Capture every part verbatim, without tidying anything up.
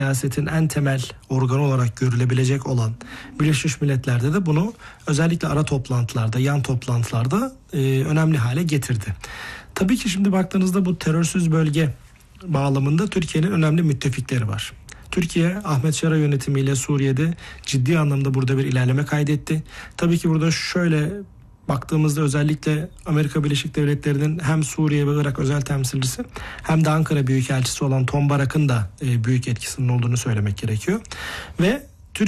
siyasetin en temel organı olarak görülebilecek olan Birleşmiş Milletler'de de bunu özellikle ara toplantılarda, yan toplantılarda e, önemli hale getirdi. Tabii ki şimdi baktığınızda bu terörsüz bölge bağlamında Türkiye'nin önemli müttefikleri var. Türkiye, Ahmet Şara yönetimiyle Suriye'de ciddi anlamda burada bir ilerleme kaydetti. Tabii ki burada şöyle baktığımızda özellikle Amerika Birleşik Devletleri'nin hem Suriye ve Irak özel temsilcisi hem de Ankara Büyükelçisi olan Tom Barak'ın da büyük etkisinin olduğunu söylemek gerekiyor. Ve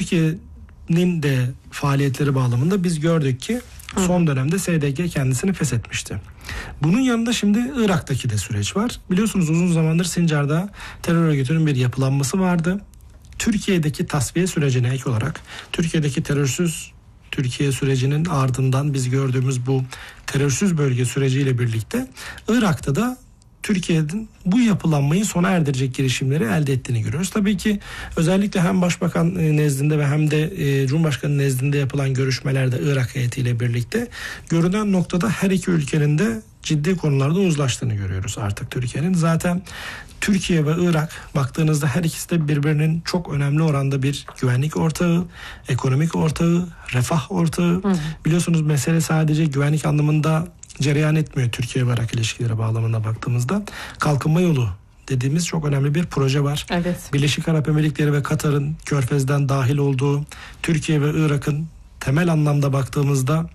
Türkiye'nin de faaliyetleri bağlamında biz gördük ki son dönemde S D G kendisini feshetmişti. Bunun yanında şimdi Irak'taki de süreç var. Biliyorsunuz uzun zamandır Sincar'da terör örgütünün bir yapılanması vardı. Türkiye'deki tasfiye sürecine ek olarak Türkiye'deki terörsüz Türkiye sürecinin ardından biz gördüğümüz bu terörsüz bölge süreciyle birlikte Irak'ta da Türkiye'nin bu yapılanmayı sona erdirecek girişimleri elde ettiğini görüyoruz. Tabii ki özellikle hem Başbakan nezdinde ve hem de Cumhurbaşkanı nezdinde yapılan görüşmelerde Irak heyetiyle birlikte görünen noktada her iki ülkenin de ciddi konularda uzlaştığını görüyoruz artık Türkiye'nin. Zaten Türkiye ve Irak baktığınızda her ikisi de birbirinin çok önemli oranda bir güvenlik ortağı, ekonomik ortağı, refah ortağı. Hı. Biliyorsunuz mesele sadece güvenlik anlamında cereyan etmiyor Türkiye ve Irak ilişkileri bağlamında baktığımızda. Kalkınma yolu dediğimiz çok önemli bir proje var. Evet. Birleşik Arap Emirlikleri ve Katar'ın Körfez'den dahil olduğu Türkiye ve Irak'ın temel anlamda baktığımızda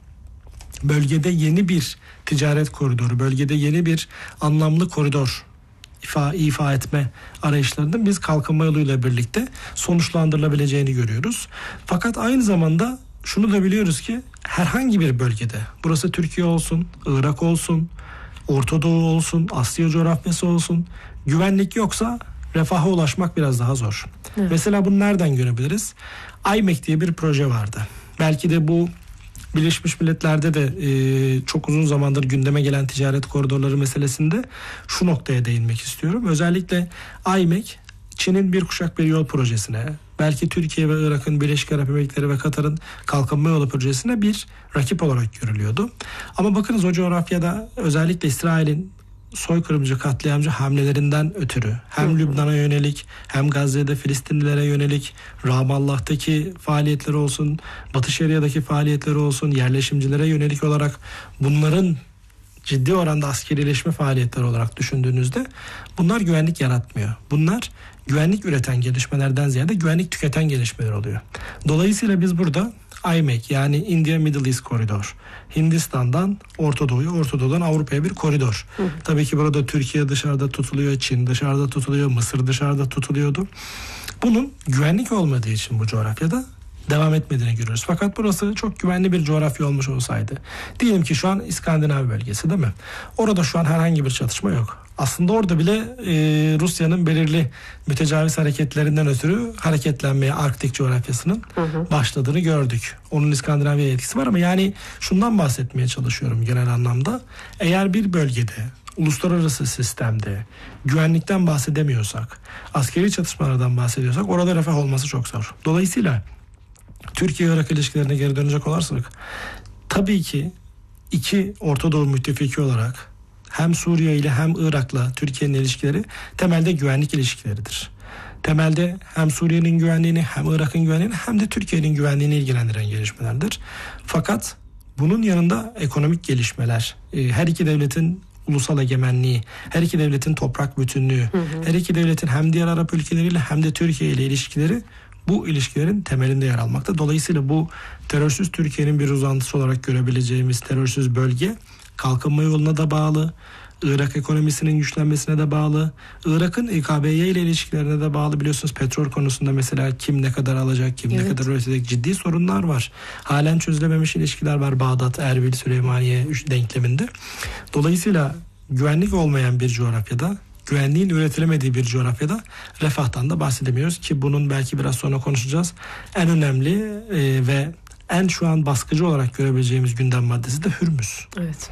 bölgede yeni bir ticaret koridoru, bölgede yeni bir anlamlı koridor ifa, ifa etme arayışlarının biz kalkınma yoluyla birlikte sonuçlandırılabileceğini görüyoruz. Fakat aynı zamanda şunu da biliyoruz ki herhangi bir bölgede, burası Türkiye olsun, Irak olsun, Orta Doğu olsun, Asya coğrafyası olsun, güvenlik yoksa refaha ulaşmak biraz daha zor. Evet. Mesela bunu nereden görebiliriz? I M E C diye bir proje vardı. Belki de bu Birleşmiş Milletler'de de e, çok uzun zamandır gündeme gelen ticaret koridorları meselesinde şu noktaya değinmek istiyorum. Özellikle I M E C, Çin'in bir kuşak bir yol projesine, belki Türkiye ve Irak'ın Birleşik Arap Emirlikleri ve Katar'ın kalkınma yolu projesine bir rakip olarak görülüyordu. Ama bakınız o coğrafyada özellikle İsrail'in soykırımcı, katliamcı hamlelerinden ötürü hem Lübnan'a yönelik hem Gazze'de Filistinlilere yönelik Ramallah'taki faaliyetleri olsun, Batı Şeria'daki faaliyetleri olsun, yerleşimcilere yönelik olarak bunların ciddi oranda askerileşme faaliyetleri olarak düşündüğünüzde bunlar güvenlik yaratmıyor. Bunlar güvenlik üreten gelişmelerden ziyade güvenlik tüketen gelişmeler oluyor. Dolayısıyla biz burada I M E C yani India Middle East koridor, Hindistan'dan Orta Doğu'ya, Orta Doğu'dan Avrupa'ya bir koridor. Hı. Tabii ki burada Türkiye dışarıda tutuluyor, Çin dışarıda tutuluyor, Mısır dışarıda tutuluyordu. Bunun güvenlik olmadığı için bu coğrafyada devam etmediğini görüyoruz. Fakat burası çok güvenli bir coğrafya olmuş olsaydı. Diyelim ki şu an İskandinav bölgesi değil mi? Orada şu an herhangi bir çatışma yok. Aslında orada bile e, Rusya'nın belirli mütecaviz hareketlerinden ötürü hareketlenmeye Arktik coğrafyasının hı hı. başladığını gördük. Onun İskandinavya'ya etkisi var ama yani şundan bahsetmeye çalışıyorum genel anlamda. Eğer bir bölgede uluslararası sistemde güvenlikten bahsedemiyorsak, askeri çatışmalardan bahsediyorsak orada refah olması çok zor. Dolayısıyla Türkiye-Irak ilişkilerine geri dönecek olursak tabii ki iki Orta Doğu müttefiki olarak hem Suriye ile hem Irak'la Türkiye'nin ilişkileri temelde güvenlik ilişkileridir. Temelde hem Suriye'nin güvenliğini hem Irak'ın güvenliğini hem de Türkiye'nin güvenliğini ilgilendiren gelişmelerdir. Fakat bunun yanında ekonomik gelişmeler, her iki devletin ulusal egemenliği, her iki devletin toprak bütünlüğü, hı hı. her iki devletin hem diğer Arap ülkeleriyle hem de Türkiye ile ilişkileri bu ilişkilerin temelinde yer almakta. Dolayısıyla bu terörsüz Türkiye'nin bir uzantısı olarak görebileceğimiz terörsüz bölge kalkınma yoluna da bağlı, Irak ekonomisinin güçlenmesine de bağlı, Irak'ın İ K B Y ile ilişkilerine de bağlı. Biliyorsunuz petrol konusunda mesela kim ne kadar alacak, kim evet. ne kadar üretecek ciddi sorunlar var. Halen çözülememiş ilişkiler var Bağdat, Erbil, Süleymaniye denkleminde. Dolayısıyla güvenlik olmayan bir coğrafyada, güvenliğin üretilemediği bir coğrafyada refahtan da bahsedemiyoruz ki bunun belki biraz sonra konuşacağız. En önemli e, ve en şu an baskıcı olarak görebileceğimiz gündem maddesi de Hürmüz. Evet.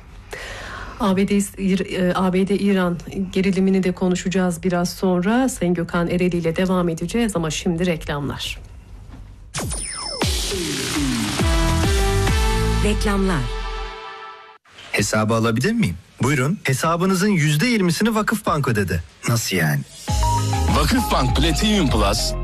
A B D, A B D-İran gerilimini de konuşacağız biraz sonra. Sayın Gökhan Ereli ile devam edeceğiz ama şimdi reklamlar. Reklamlar. Hesabı alabilir miyim? Buyurun. Hesabınızın yüzde yirmisini Vakıfbank ödedi. Nasıl yani? Vakıfbank Platinum Plus